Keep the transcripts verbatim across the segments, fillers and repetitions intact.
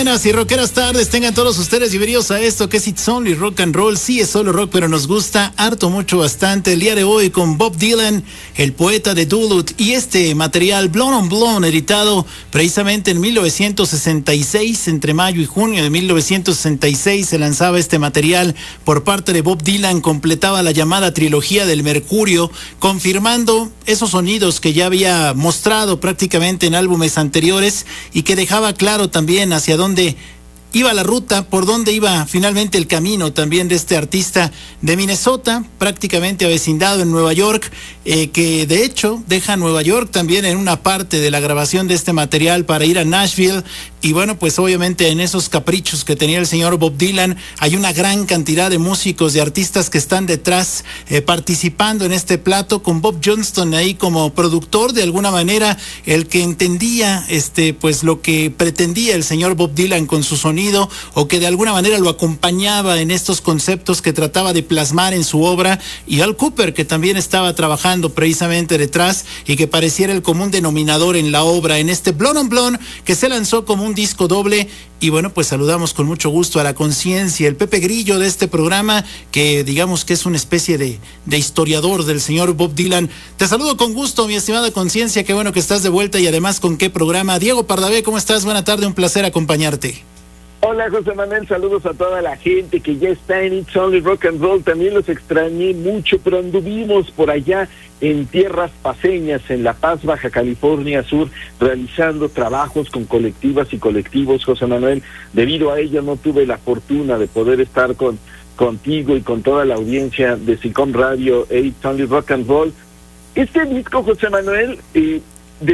Buenas y rockeras tardes, tengan todos ustedes bienvenidos a esto que es It's Only Rock and Roll. Sí, es solo rock, pero nos gusta harto, mucho, bastante. El día de hoy con Bob Dylan, el poeta de Duluth, y este material Blown on Blown, editado precisamente en mil novecientos sesenta y seis. Entre mayo y junio de mil novecientos sesenta y seis se lanzaba este material por parte de Bob Dylan. Completaba la llamada trilogía del Mercurio, confirmando esos sonidos que ya había mostrado prácticamente en álbumes anteriores y que dejaba claro también hacia dónde iba la ruta, por dónde iba finalmente el camino también de este artista de Minnesota, prácticamente avecindado en Nueva York, eh, que de hecho deja Nueva York también en una parte de la grabación de este material para ir a Nashville. Y bueno, pues obviamente en esos caprichos que tenía el señor Bob Dylan hay una gran cantidad de músicos, de artistas que están detrás eh, participando en este plato, con Bob Johnston ahí como productor, de alguna manera el que entendía este pues lo que pretendía el señor Bob Dylan con su sonido, o que de alguna manera lo acompañaba en estos conceptos que trataba de plasmar en su obra, y Al Kooper, que también estaba trabajando precisamente detrás y que pareciera el común denominador en la obra, en este Blown on Blown, que se lanzó como un disco doble. Y bueno, pues saludamos con mucho gusto a la conciencia, el Pepe Grillo de este programa, que digamos que es una especie de, de historiador del señor Bob Dylan. Te saludo con gusto, mi estimada conciencia, qué bueno que estás de vuelta, y además con qué programa. Diego Pardavé, ¿cómo estás? Buena tarde, un placer acompañarte. Hola José Manuel, saludos a toda la gente que ya está en It's Only Rock and Roll. También los extrañé mucho, pero anduvimos por allá en tierras paseñas, en La Paz, Baja California Sur, realizando trabajos con colectivas y colectivos, José Manuel. Debido a ello no tuve la fortuna de poder estar con contigo y con toda la audiencia de SICOM Radio e It's Only Rock and Roll. Este disco, José Manuel, eh,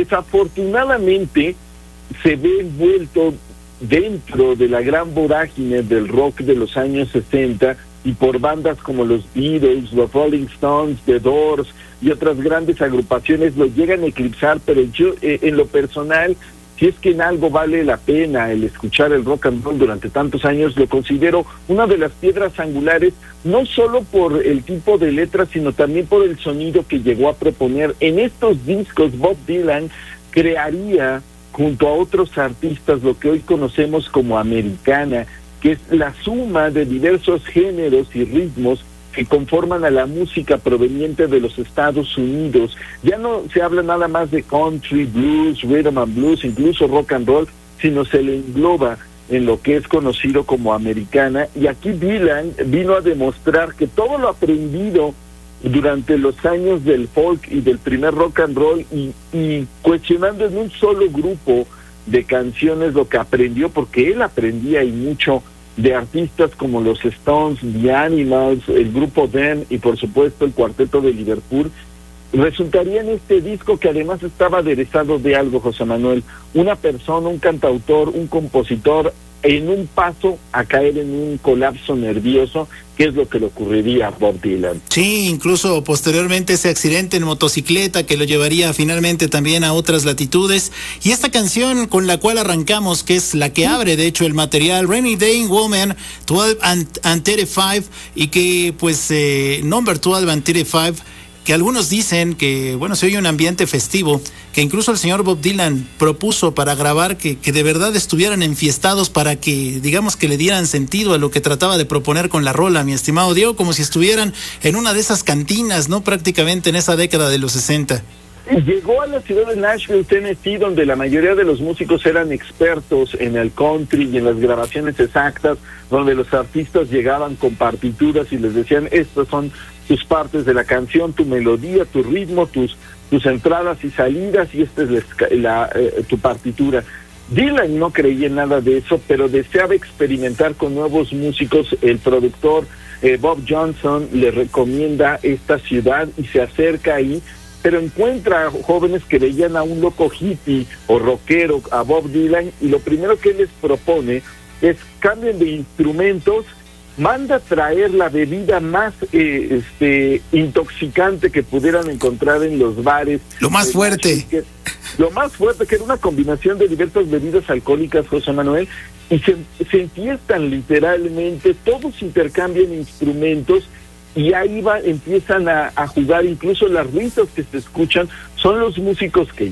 desafortunadamente se ve envuelto dentro de la gran vorágine del rock de los años sesenta, y por bandas como los Beatles, los Rolling Stones, The Doors y otras grandes agrupaciones lo llegan a eclipsar. Pero yo, eh, en lo personal, si es que en algo vale la pena el escuchar el rock and roll durante tantos años, lo considero una de las piedras angulares, no solo por el tipo de letras, sino también por el sonido que llegó a proponer. En estos discos Bob Dylan crearía, junto a otros artistas, lo que hoy conocemos como americana, que es la suma de diversos géneros y ritmos que conforman a la música proveniente de los Estados Unidos. Ya no se habla nada más de country, blues, rhythm and blues, incluso rock and roll, sino se le engloba en lo que es conocido como americana. Y aquí Dylan vino a demostrar que todo lo aprendido durante los años del folk y del primer rock and roll, y, y cuestionando en un solo grupo de canciones lo que aprendió, porque él aprendía y mucho de artistas como los Stones, The Animals, el grupo Them y por supuesto el Cuarteto de Liverpool, resultaría en este disco que además estaba aderezado de algo, José Manuel, una persona, un cantautor, un compositor en un paso a caer en un colapso nervioso, que es lo que le ocurriría a Bob Dylan. Sí, incluso posteriormente ese accidente en motocicleta que lo llevaría finalmente también a otras latitudes. Y esta canción con la cual arrancamos, que es la que abre de hecho el material, Rainy Day in Woman, twelve and, and thirty-five, y que pues eh, Number twelve and thirty-five, que algunos dicen que, bueno, se oye un ambiente festivo, que incluso el señor Bob Dylan propuso para grabar que, que de verdad estuvieran enfiestados, para que, digamos, que le dieran sentido a lo que trataba de proponer con la rola, mi estimado Diego, como si estuvieran en una de esas cantinas, ¿no? Prácticamente en esa década de los sesenta. Llegó a la ciudad de Nashville, Tennessee, donde la mayoría de los músicos eran expertos en el country y en las grabaciones exactas, donde los artistas llegaban con partituras y les decían: estas son tus partes de la canción, tu melodía, tu ritmo, tus tus entradas y salidas, y esta es la, la, eh, tu partitura. Dylan no creía en nada de eso, pero deseaba experimentar con nuevos músicos. El productor eh, Bob Johnston le recomienda esta ciudad y se acerca ahí, pero encuentra jóvenes que veían a un loco hippie o rockero, a Bob Dylan, y lo primero que él les propone es: cambien de instrumentos, manda traer la bebida más eh, este intoxicante que pudieran encontrar en los bares. Lo más fuerte. Que, lo más fuerte, que era una combinación de diversas bebidas alcohólicas, José Manuel, y se, se enfiestan literalmente, todos intercambian instrumentos, y ahí va, empiezan a, a jugar. Incluso las risas que se escuchan son los músicos que